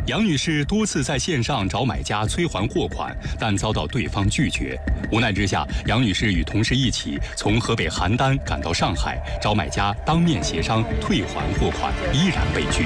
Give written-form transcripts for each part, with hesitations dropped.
杨女士多次在线上找买家催还货款，但遭到对方拒绝。无奈之下，杨女士与同事一起从河北邯郸赶到上海，找买家当面协商退还货款，依然被拒。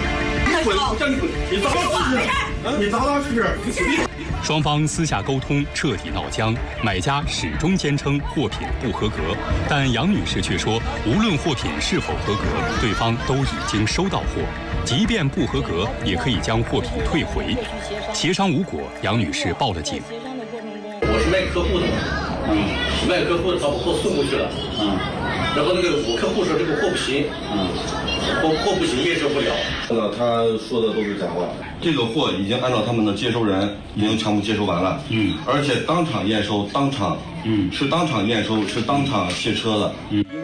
你找他试试。 双方私下沟通，彻底闹僵。买家始终坚称货品不合格，但杨女士却说，无论货品是否合格，对方都已经收到货，即便不合格，也可以将货品退回。协商无果，杨女士报了警。 我是卖客户的，卖客户的，把我货送过去了，然后我客户说这个货不行，货不行，面试不了。 他说的都是假话。 这个货已经按照他们的接收人已经全部接收完了，而且当场验收，是当场验收，是当场卸车的。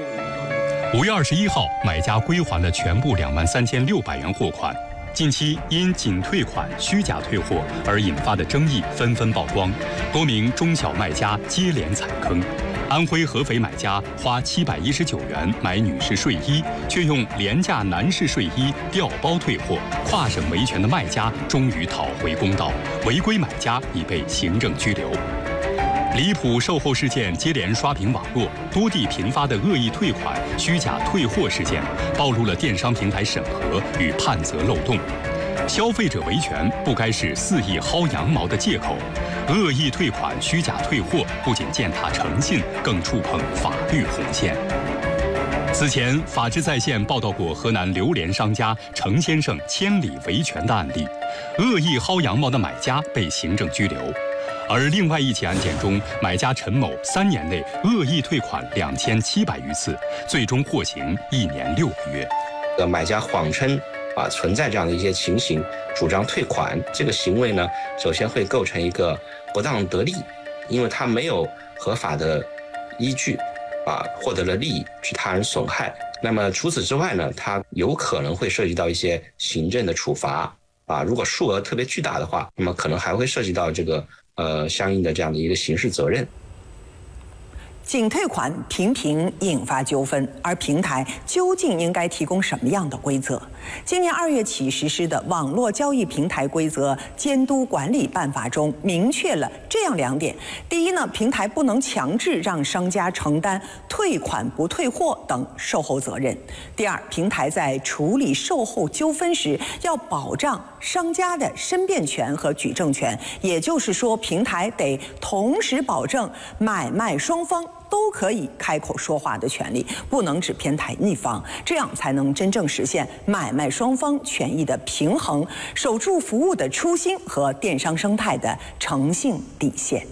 5月21号，买家归还了全部23600元货款。近期因仅退款、虚假退货而引发的争议纷纷曝光，多名中小卖家接连踩坑。安徽合肥买家花719元买女士睡衣，却用廉价男士睡衣调包退货，跨省维权的卖家终于讨回公道，违规买家已被行政拘留。离谱售后事件接连刷屏网络，多地频发的恶意退款、虚假退货事件，暴露了电商平台审核与判责漏洞。消费者维权不该是肆意薅羊毛的借口，恶意退款、虚假退货不仅践踏诚信，更触碰法律红线。此前，法治在线报道过河南榴莲商家程先生千里维权的案例，恶意薅羊毛的买家被行政拘留。而另外一起案件中，买家陈某3年内恶意退款2700余次，最终获刑1年6个月。 买家谎称存在这样的一些情形，主张退款，这个行为呢，首先会构成一个不当得利，因为他没有合法的依据，获得了利益，致他人损害。那么除此之外呢，他有可能会涉及到一些行政的处罚，如果数额特别巨大的话，那么可能还会涉及到这个相应的这样的一个刑事责任。 仅退款频频引发纠纷，而平台究竟应该提供什么样的规则？今年2月起实施的《网络交易平台规则监督管理办法》中明确了这样2点：第一呢，平台不能强制让商家承担退款不退货等售后责任；第二，平台在处理售后纠纷时要保障商家的申辩权和举证权，也就是说，平台得同时保证买卖双方都可以开口说话的权利，不能只偏袒一方，这样才能真正实现买卖双方权益的平衡，守住服务的初心和电商生态的诚信底线。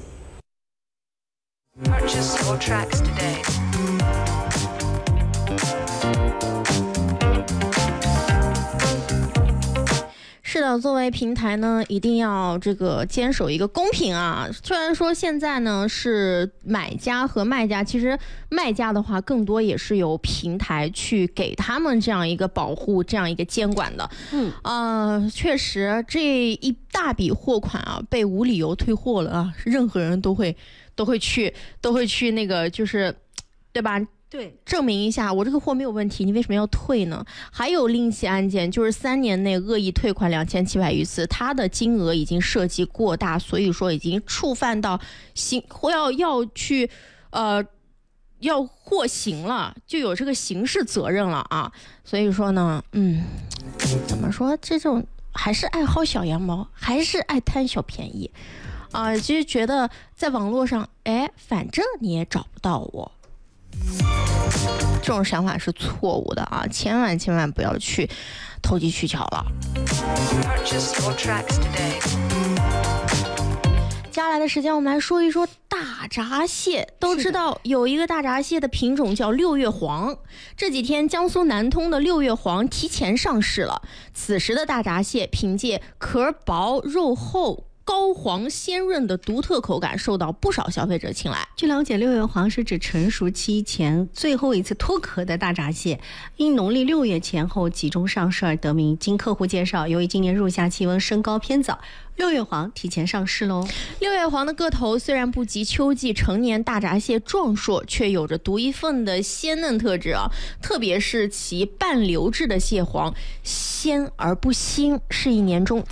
是的，作为平台呢，一定要坚守一个公平啊。虽然说现在呢是买家和卖家，其实卖家的话更多也是由平台去给他们这样一个保护、这样一个监管的。确实这一大笔货款啊被无理由退货了啊，任何人都会去那个就是对吧？对，证明一下我这个货没有问题，你为什么要退呢？还有另一起案件，就是3年内恶意退款2700余次，它的金额已经涉及过大，所以说已经触犯到要获刑了，就有这个刑事责任了啊。所以说呢，怎么说，这种还是爱薅小羊毛，还是爱贪小便宜啊，就是觉得在网络上，反正你也找不到我。这种想法是错误的啊，千万不要去投机取巧了。接下来的时间我们来说一说大闸蟹。都知道有一个大闸蟹的品种叫六月黄，这几天江苏南通的六月黄提前上市了。此时的大闸蟹凭借壳薄肉厚高黄鲜润的独特口感受到不少消费者青睐。 据了解，六月黄是指成熟期前最后一次脱壳的大闸蟹，因农历6月前后集中上市而得名。经客户介绍，由于今年入夏气温升高偏早，六月黄提前上市喽。 六月黄的个头虽然不及秋季成年大闸蟹壮硕，却有着独一份的鲜嫩特质啊！特别是其半流质的蟹黄，鲜而不腥，是一年中